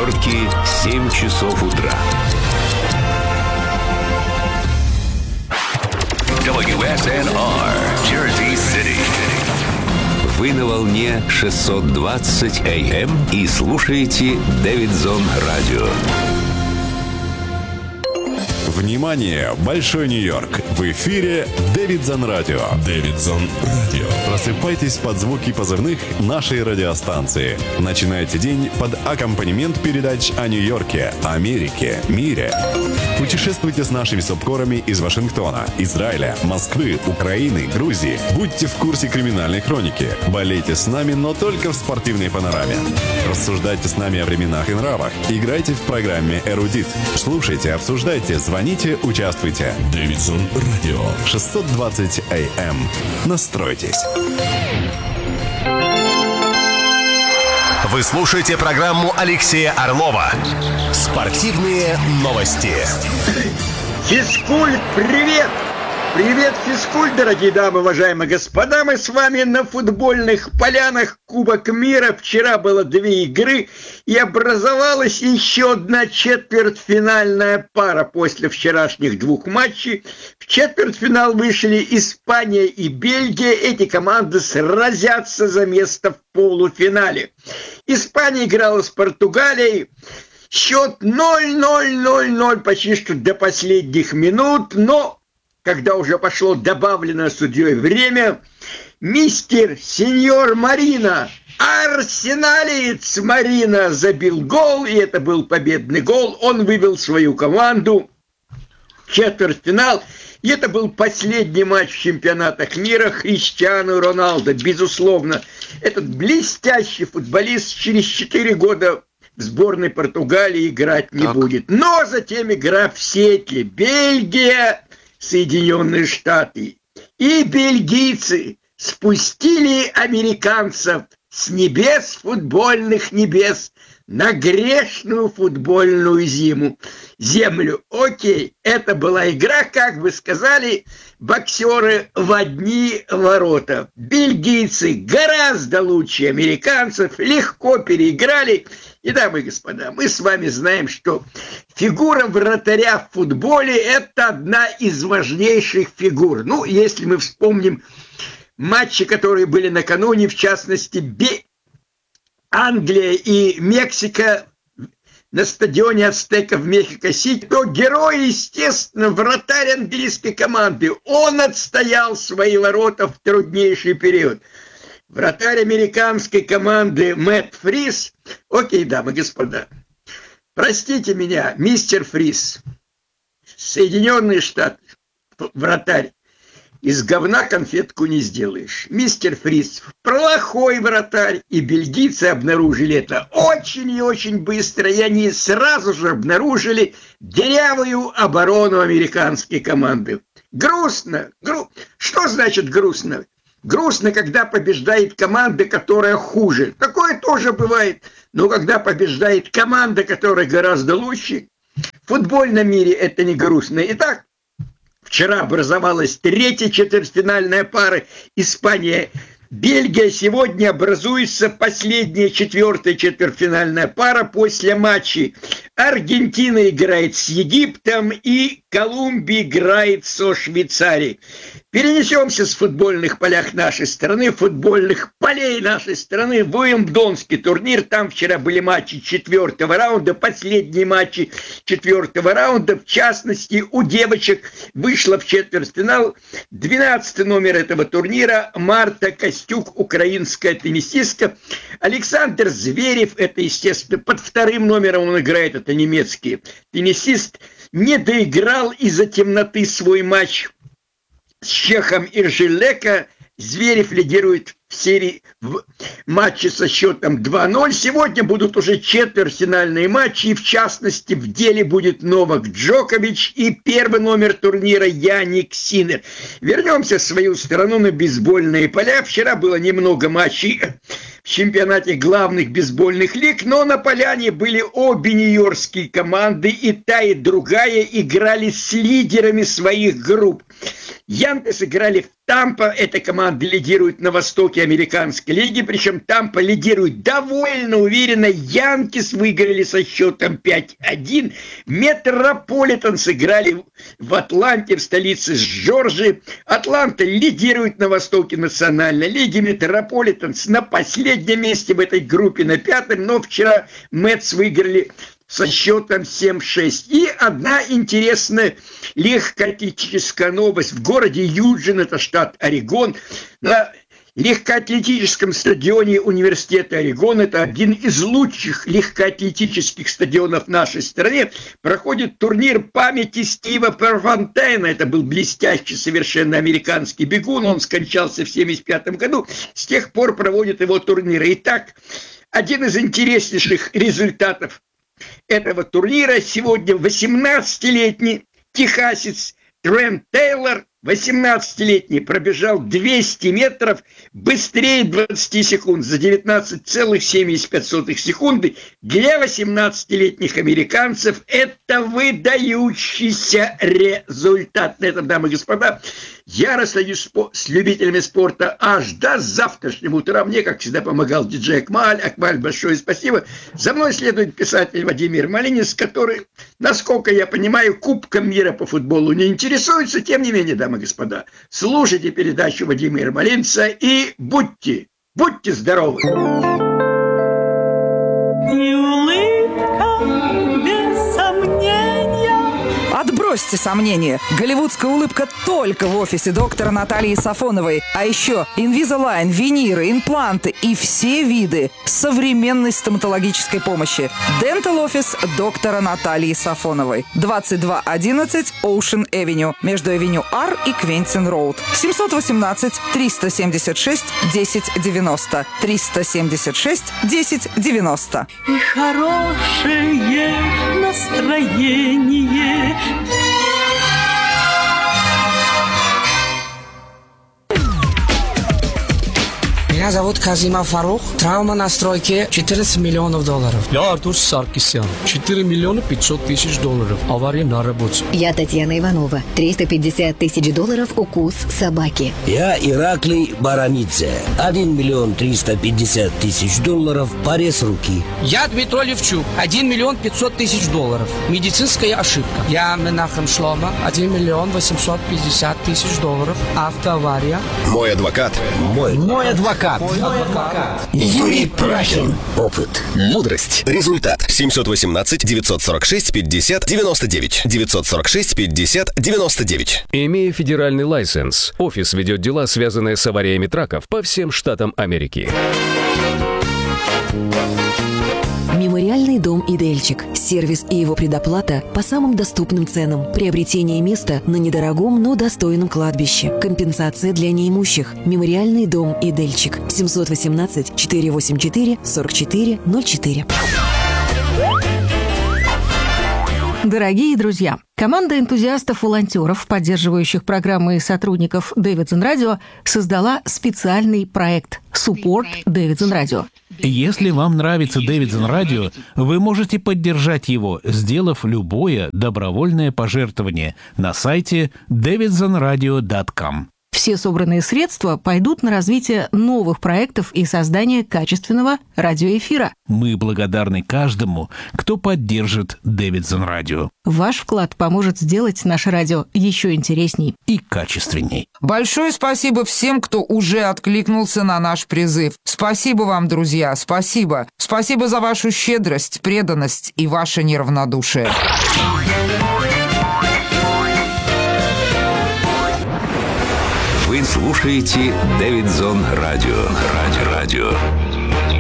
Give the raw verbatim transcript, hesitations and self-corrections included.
Нью-Йорке семь часов утра. дабл ю эс эн ар, Jersey City. Вы на волне шестьсот двадцать эй эм и слушаете Дэвидсон Радио. Внимание! Большой Нью-Йорк! В эфире Дэвидсон Радио. Дэвидсон Радио. Просыпайтесь под звуки позывных нашей радиостанции. Начинайте день под аккомпанемент передач о Нью-Йорке, Америке, мире. Путешествуйте с нашими субкорами из Вашингтона, Израиля, Москвы, Украины, Грузии. Будьте в курсе криминальной хроники. Болейте с нами, но только в спортивной панораме. Рассуждайте с нами о временах и нравах. Играйте в программе «Эрудит». Слушайте, обсуждайте, звоните, участвуйте. Дэвидсон Радио. шестьсот двадцать эй эм. Настройтесь. Вы слушаете программу Алексея Орлова «Спортивные новости». Физкульт, привет! Привет, физкульт, дорогие дамы, уважаемые господа. Мы с вами на футбольных полянах. Кубок мира. Вчера было две игры, и образовалась еще одна четвертьфинальная пара после вчерашних двух матчей. В четвертьфинал вышли Испания и Бельгия. Эти команды сразятся за место в полуфинале. Испания играла с Португалией. Счет ноль ноль ноль ноль почти что до последних минут, но когда уже пошло добавленное судьей время, мистер сеньор Марина, арсеналиец Марина, забил гол, и это был победный гол. Он вывел свою команду в четвертьфинал, и это был последний матч в чемпионатах мира Криштиану Роналдо. Безусловно, этот блестящий футболист через четыре года в сборной Португалии играть не так. будет. Но затем игра в Сиэтле. Бельгия, Соединенные Штаты и бельгийцы спустили американцев с небес, футбольных небес, на грешную футбольную зиму, землю. Окей, это была игра, как бы сказали боксеры, в одни ворота. Бельгийцы гораздо лучше американцев, легко переиграли. И, дамы и господа, мы с вами знаем, что фигура вратаря в футболе – это одна из важнейших фигур. Ну, если мы вспомним матчи, которые были накануне, в частности, Бе... Англия и Мексика на стадионе Ацтека в Мехико-Сити, то герой, естественно, вратарь английской команды. Он отстоял свои ворота в труднейший период. Вратарь американской команды Мэтт Фрис. Окей, дамы и господа, простите меня, мистер Фрис, Соединенные Штаты, вратарь. Из говна конфетку не сделаешь. Мистер Фрис плохой вратарь, и бельгийцы обнаружили это очень и очень быстро, и они сразу же обнаружили дырявую оборону американской команды. Грустно. Гру... Что значит грустно? Грустно, когда побеждает команда, которая хуже. Такое тоже бывает. Но когда побеждает команда, которая гораздо лучше, в футбольном мире это не грустно. Итак, вчера образовалась третья четвертьфинальная пара Испания-Бельгия. Сегодня образуется последняя четвертая четвертьфинальная пара после матчей. Аргентина играет с Египтом и Колумбия играет со Швейцарией. Перенесемся с футбольных полях нашей страны, футбольных полей нашей страны в Уимблдонский турнир. Там вчера были матчи четвертого раунда, последние матчи четвертого раунда. В частности, у девочек вышла в четвертьфинал двенадцатый номер этого турнира Марта Костюк, украинская теннисистка. Александр Зверев, это, естественно, под вторым номером он играет, это немецкий теннисист, не доиграл из-за темноты свой матч с чехом Иржелека. Зверев лидирует в серии в матче со счетом два ноль. Сегодня будут уже четвертьфинальные матчи, и в частности в деле будет Новак Джокович и первый номер турнира Яник Синнер. Вернемся в свою страну на бейсбольные поля. Вчера было немного матчей в чемпионате главных бейсбольных лиг, но на поляне были обе нью-йоркские команды, и та, и другая играли с лидерами своих групп. Янки сыграли в Тампа. Эта команда лидирует на востоке американской лиги. Причем Тампа лидирует довольно уверенно. Янкис выиграли со счетом пять один. Метрополитен сыграли в Атланте, в столице Джорджии. Атланта лидирует на востоке национальной лиги. Метрополитенс на последнем месте в этой группе, на пятом. Но вчера Мэтс выиграли со счетом семь шесть. И одна интересная легкоатлетическая новость. В городе Юджин, это штат Орегон, на легкоатлетическом стадионе университета Орегон, это один из лучших легкоатлетических стадионов в нашей стране, проходит турнир памяти Стива Перфонтейна. Это был блестящий совершенно американский бегун, он скончался в семьдесят пятом году, с тех пор проводят его турниры. Итак, один из интереснейших результатов этого турнира сегодня восемнадцатилетний техасец Трент Тейлор, восемнадцатилетний, пробежал двести метров быстрее двадцати секунд, за девятнадцать целых семьдесят пять сотых секунды. Для восемнадцатилетних американцев это выдающийся результат. На этом, дамы и господа, я расстаюсь с любителями спорта аж до завтрашнего утра. Мне, как всегда, помогал диджей Акмаль. Акмаль, большое спасибо. За мной следует писатель Владимир Малинец, который, насколько я понимаю, Кубком мира по футболу не интересуется. Тем не менее, дамы и господа, слушайте передачу Владимира Малинца и будьте, будьте здоровы. И улыбка без сомнения. Отбросьте сомнения. Голливудская улыбка только в офисе доктора Натальи Сафоновой. А еще Invisalign, виниры, импланты и все виды современной стоматологической помощи. Dental Office доктора Натальи Сафоновой. двадцать два одиннадцать Ocean Avenue. Между Авеню Ар и Квентин Роуд. семьсот восемнадцать триста семьдесят шесть десять девяносто. триста семьдесят шесть десять девяносто. И хорошее настроение. Меня зовут Казимов Фарух. Травма на стройке четырнадцать миллионов долларов. Я Артур Саркисян. четыре миллиона пятьсот тысяч долларов. Авария на работе. Я Татьяна Иванова. триста пятьдесят тысяч долларов укус собаки. Я Ираклий Баранидзе. один миллион триста пятьдесят тысяч долларов. Порез руки. Я Дмитрий Левчук. один миллион пятьсот тысяч долларов. Медицинская ошибка. Я Менахем Шлома. один миллион восемьсот пятьдесят тысяч долларов. Автоавария. Мой адвокат. Мой. Мой адвокат. Мой адвокат. Юрий Прахин. Опыт. Мудрость. Результат. семьсот восемнадцать девятьсот сорок шесть пятьдесят девяносто девять. девятьсот сорок шесть пятьдесят девяносто девять. Имея федеральный лайсенс, офис ведет дела, связанные с авариями траков по всем штатам Америки. Мемориальный дом «Идельчик». Сервис и его предоплата по самым доступным ценам. Приобретение места на недорогом, но достойном кладбище. Компенсация для неимущих. Мемориальный дом «Идельчик». семьсот восемнадцать четыреста восемьдесят четыре сорок четыре ноль четыре. Дорогие друзья, команда энтузиастов-волонтеров, поддерживающих программы и сотрудников Davidson Radio, создала специальный проект Support Davidson Radio. Если вам нравится Davidson Radio, вы можете поддержать его, сделав любое добровольное пожертвование на сайте дэвидсон радио точка ком. Все собранные средства пойдут на развитие новых проектов и создание качественного радиоэфира. Мы благодарны каждому, кто поддержит Davidson Radio. Ваш вклад поможет сделать наше радио еще интересней и качественней. Большое спасибо всем, кто уже откликнулся на наш призыв. Спасибо вам, друзья, спасибо. Спасибо за вашу щедрость, преданность и ваше неравнодушие. Вы слушаете Davidson Radio. Радио. Радио.